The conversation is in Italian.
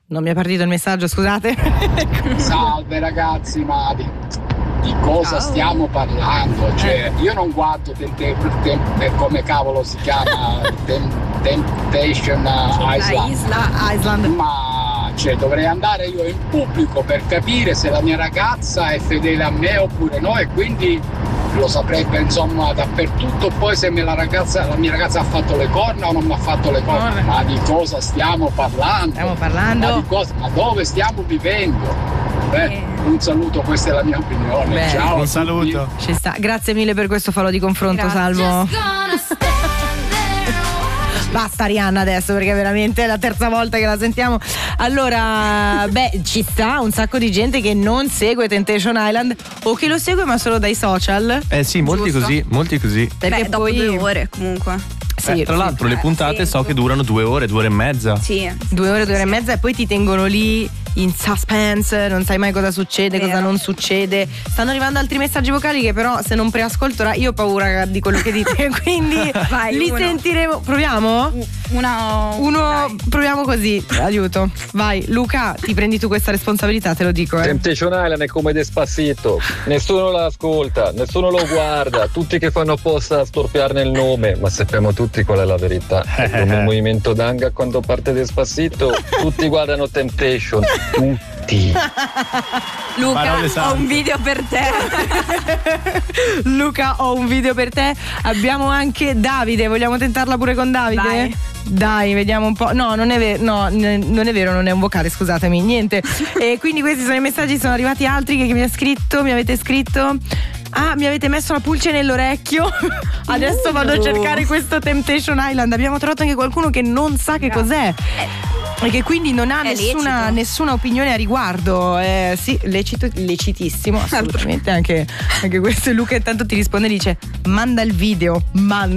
Non mi è partito il messaggio, scusate. Salve ragazzi, ma di cosa stiamo parlando? Cioè, io non guardo come cavolo si chiama, Temptation Island, ma dovrei andare io in pubblico per capire se la mia ragazza è fedele a me oppure no, e quindi lo saprebbe insomma dappertutto. Poi se la mia ragazza ha fatto le corna o non mi ha fatto le corna, ma di cosa stiamo parlando? Ma dove stiamo vivendo? Un saluto, questa è la mia opinione. Ciao, un saluto. Ci sta. Grazie mille per questo falò di confronto. Grazie. Salvo. Basta Rihanna adesso, perché veramente è la terza volta che la sentiamo. Allora, ci sta un sacco di gente che non segue Temptation Island o che lo segue ma solo dai social. Sì, molti così. Perché dopo poi 2 ore comunque. Tra l'altro le puntate so che durano 2 ore, 2 ore e mezza. Sì. 2 ore, 2 ore e mezza, e poi ti tengono lì in suspense, non sai mai cosa succede, cosa non succede. Stanno arrivando altri messaggi vocali che però se non preascolto io ho paura di quello che dite, quindi li sentiremo. Proviamo? Uno, proviamo così, aiuto. Vai Luca, ti prendi tu questa responsabilità, te lo dico. Temptation Island è come Despacito, nessuno la ascolta, nessuno lo guarda, tutti che fanno apposta a storpiarne il nome, ma sappiamo tutti qual è la verità. Come il movimento Danga quando parte Despacito, tutti guardano Temptation, tutti. Luca, ho un video per te. Luca, ho un video per te. Abbiamo anche Davide, vogliamo tentarla pure con Davide? Dai, vediamo un po'. No, non è vero, non è vero, non è un vocale, scusatemi, niente. E quindi questi sono i messaggi, sono arrivati altri che mi avete scritto. Mi avete messo la pulce nell'orecchio. Adesso vado a cercare questo Temptation Island. Abbiamo trovato anche qualcuno che non sa che cos'è e che quindi non ha nessuna opinione a riguardo. Sì, lecitissimo, assolutamente. Anche questo. Luca intanto ti risponde e dice: manda il video,